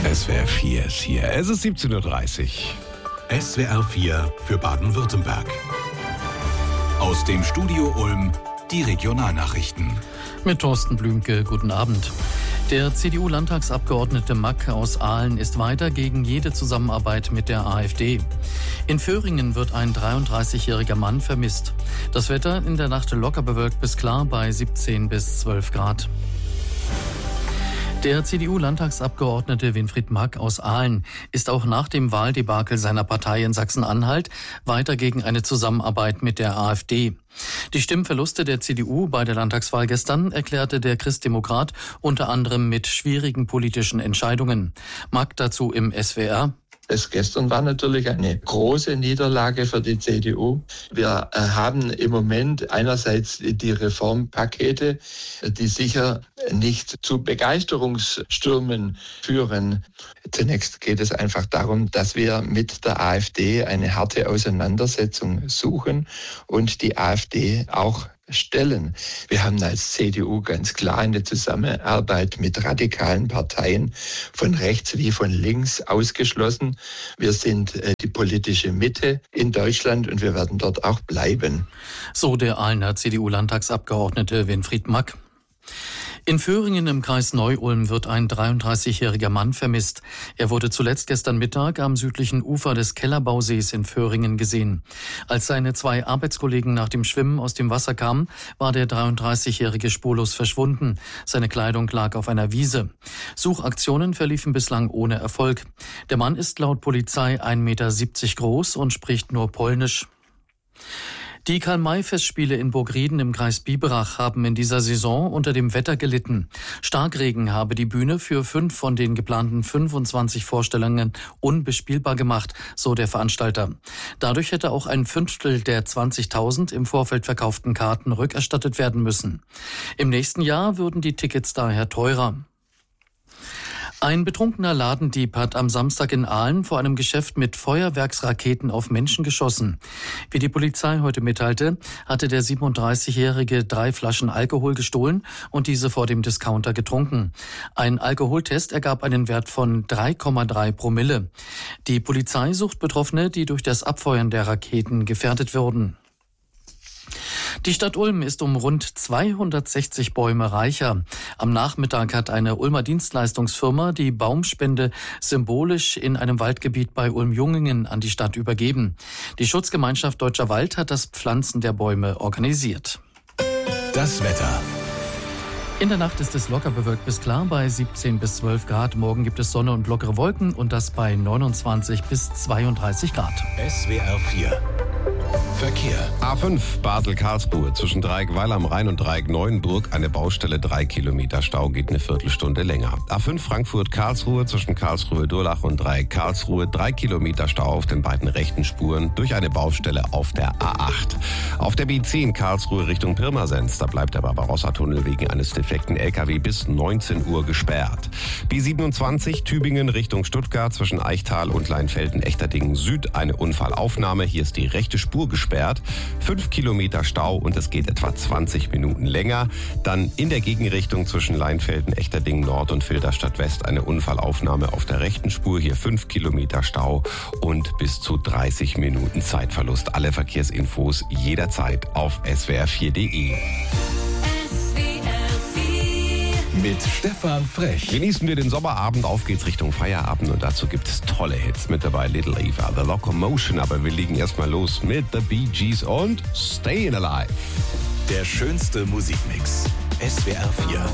SWR 4 ist hier. Es ist 17:30 Uhr. SWR 4 für Baden-Württemberg. Aus dem Studio Ulm die Regionalnachrichten. Mit Thorsten Blümke, guten Abend. Der CDU-Landtagsabgeordnete Mack aus Ahlen ist weiter gegen jede Zusammenarbeit mit der AfD. In Vöhringen wird ein 33-jähriger Mann vermisst. Das Wetter in der Nacht locker bewölkt bis klar bei 17 bis 12 Grad. Der CDU-Landtagsabgeordnete Winfried Mack aus Ahlen ist auch nach dem Wahldebakel seiner Partei in Sachsen-Anhalt weiter gegen eine Zusammenarbeit mit der AfD. Die Stimmverluste der CDU bei der Landtagswahl gestern erklärte der Christdemokrat unter anderem mit schwierigen politischen Entscheidungen. Mack dazu im SWR. Das gestern war natürlich eine große Niederlage für die CDU. Wir haben im Moment einerseits die Reformpakete, die sicher nicht zu Begeisterungsstürmen führen. Zunächst geht es einfach darum, dass wir mit der AfD eine harte Auseinandersetzung suchen und die AfD auch stellen. Wir haben als CDU ganz klar eine Zusammenarbeit mit radikalen Parteien von rechts wie von links ausgeschlossen. Wir sind die politische Mitte in Deutschland und wir werden dort auch bleiben. So der Ahlener CDU-Landtagsabgeordnete Winfried Mack. In Vöhringen im Kreis Neu-Ulm wird ein 33-jähriger Mann vermisst. Er wurde zuletzt gestern Mittag am südlichen Ufer des Kellerbausees in Vöhringen gesehen. Als seine zwei Arbeitskollegen nach dem Schwimmen aus dem Wasser kamen, war der 33-jährige spurlos verschwunden. Seine Kleidung lag auf einer Wiese. Suchaktionen verliefen bislang ohne Erfolg. Der Mann ist laut Polizei 1,70 Meter groß und spricht nur Polnisch. Die Karl-May-Festspiele in Burgrieden im Kreis Biberach haben in dieser Saison unter dem Wetter gelitten. Starkregen habe die Bühne für 5 von den geplanten 25 Vorstellungen unbespielbar gemacht, so der Veranstalter. Dadurch hätte auch ein Fünftel der 20.000 im Vorfeld verkauften Karten rückerstattet werden müssen. Im nächsten Jahr würden die Tickets daher teurer. Ein betrunkener Ladendieb hat am Samstag in Ahlen vor einem Geschäft mit Feuerwerksraketen auf Menschen geschossen. Wie die Polizei heute mitteilte, hatte der 37-Jährige 3 Flaschen Alkohol gestohlen und diese vor dem Discounter getrunken. Ein Alkoholtest ergab einen Wert von 3,3 Promille. Die Polizei sucht Betroffene, die durch das Abfeuern der Raketen gefährdet wurden. Die Stadt Ulm ist um rund 260 Bäume reicher. Am Nachmittag hat eine Ulmer Dienstleistungsfirma die Baumspende symbolisch in einem Waldgebiet bei Ulm-Jungingen an die Stadt übergeben. Die Schutzgemeinschaft Deutscher Wald hat das Pflanzen der Bäume organisiert. Das Wetter. In der Nacht ist es locker bewölkt bis klar bei 17 bis 12 Grad. Morgen gibt es Sonne und lockere Wolken und das bei 29 bis 32 Grad. SWR 4 Verkehr. A5 Basel-Karlsruhe zwischen Dreieck-Weil am Rhein und Dreieck-Neuenburg. Eine Baustelle, 3 Kilometer Stau, geht eine Viertelstunde länger. A5 Frankfurt-Karlsruhe zwischen Karlsruhe-Durlach und Dreieck-Karlsruhe. 3 Kilometer Stau auf den beiden rechten Spuren durch eine Baustelle auf der A8. Auf der B10 Karlsruhe Richtung Pirmasens. Da bleibt der Barbarossa-Tunnel wegen eines defekten LKW bis 19 Uhr gesperrt. B27 Tübingen Richtung Stuttgart zwischen Eichtal und Leinfelden-Echterdingen Süd. Eine Unfallaufnahme. Hier ist die rechte Spur gesperrt. 5 Kilometer Stau und es geht etwa 20 Minuten länger. Dann in der Gegenrichtung zwischen Leinfelden, Echterdingen Nord und Filderstadt West eine Unfallaufnahme auf der rechten Spur. Hier 5 Kilometer Stau und bis zu 30 Minuten Zeitverlust. Alle Verkehrsinfos jederzeit auf swr4.de. Mit Stefan Frech. Genießen wir den Sommerabend, auf geht's Richtung Feierabend und dazu gibt es tolle Hits mit dabei. Little Eva, The Locomotion, aber wir legen erstmal los mit The Bee Gees und Stayin' Alive. Der schönste Musikmix. SWR 4.